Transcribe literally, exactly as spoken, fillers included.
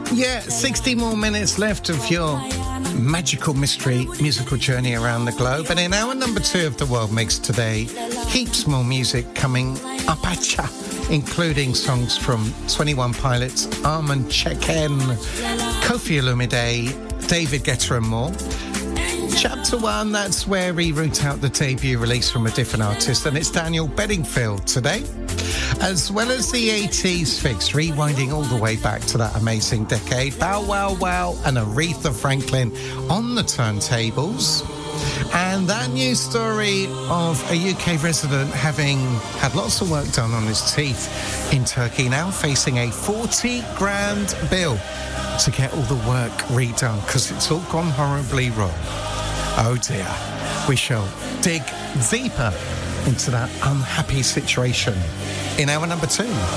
Yeah, sixty more minutes left of your magical mystery musical journey around the globe. And in hour number two of the World Mix today, heaps more music coming up at ya, including songs from twenty one Pilots, Armand Cheken, Kofi Olumide, David Guetta and more. Chapter one, that's where we root out the debut release from a different artist, and it's Daniel Bedingfield today. As well as the eighties fix, rewinding all the way back to that amazing decade. Bow Wow Wow and Aretha Franklin on the turntables. And that news story of a U K resident having had lots of work done on his teeth in Turkey, now facing a forty grand bill to get all the work redone because it's all gone horribly wrong. Oh dear. We shall dig deeper into that unhappy situation in hour number two.